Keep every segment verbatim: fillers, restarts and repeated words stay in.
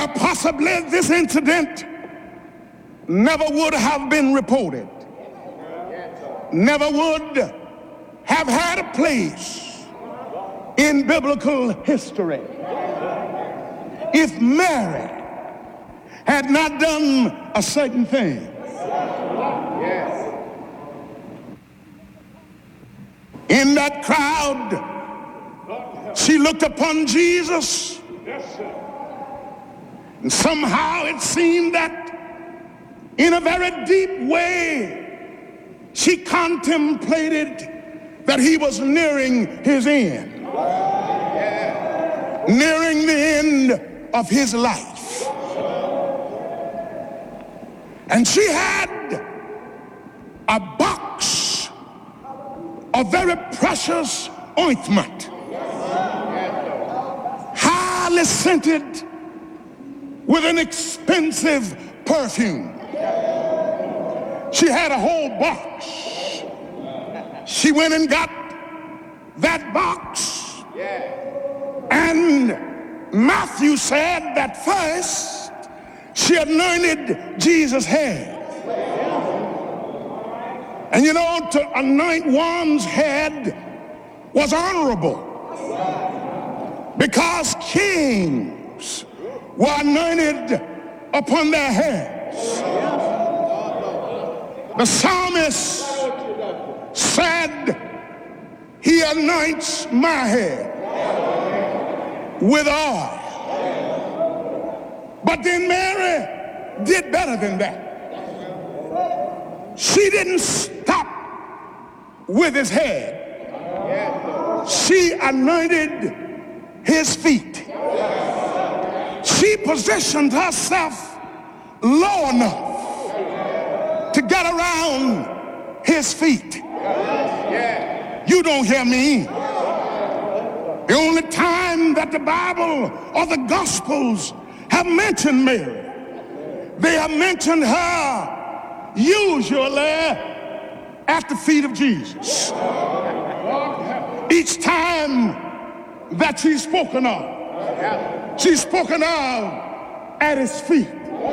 Quite possibly this incident never would have been reported, never would have had a place in biblical history if Mary had not done a certain thing. In that crowd, she looked upon Jesus, and somehow it seemed that in a very deep way, she contemplated that he was nearing his end, nearing the end of his life. And she had a box of very precious ointment, highly scented with an expensive perfume. She had a whole box. She went and got that box. And Matthew said that first she anointed Jesus' head. And you know, to anoint one's head was honorable, because kings were anointed upon their heads. The psalmist said, he anoints my head with oil. But then Mary did better than that. She didn't stop with his head. She anointed his feet. She positioned herself low enough to get around his feet. You don't hear me. The only time that the Bible or the Gospels have mentioned Mary, they have mentioned her usually at the feet of Jesus. Each time that she's spoken of, she's spoken of at his feet.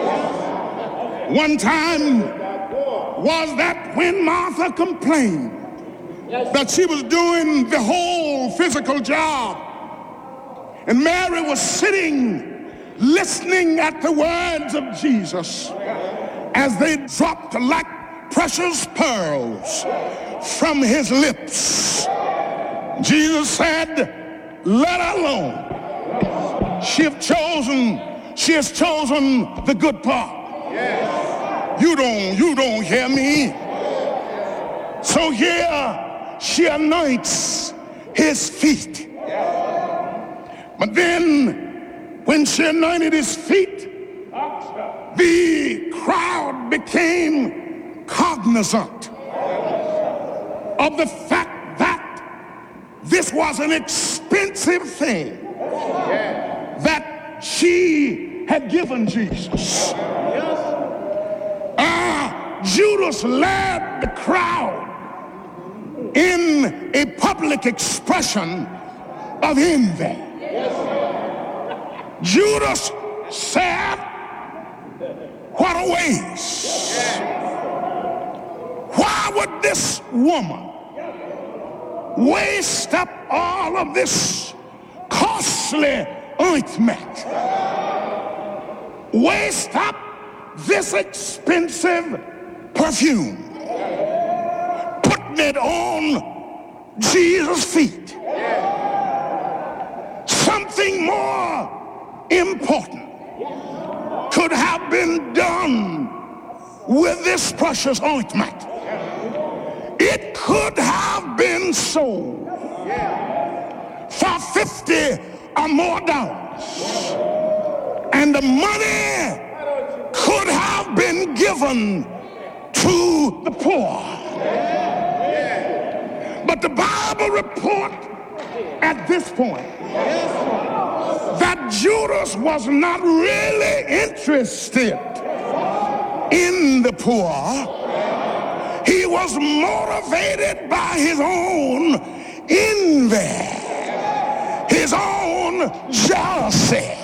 One time was that when Martha complained that she was doing the whole physical job, and Mary was sitting listening at the words of Jesus as they dropped like precious pearls from his lips. Jesus said, let her alone. She have chosen, she has chosen the good part. You don't, you don't hear me. So here she anoints his feet. But then when she anointed his feet, the crowd became cognizant of the fact that this was an expensive thing that she had given Jesus. Uh, Judas led the crowd in a public expression of envy. Judas said, what a waste. Why would this woman waste up all of this costly ointment? Waste up this expensive perfume, putting it on Jesus' feet. Something more important could have been done with this precious ointment. It could have been sold for fifty or more dollars, and the money could have been given to the poor. But the Bible reports at this point that Judas was not really interested in the poor. He was motivated by his own envy, his own jealousy.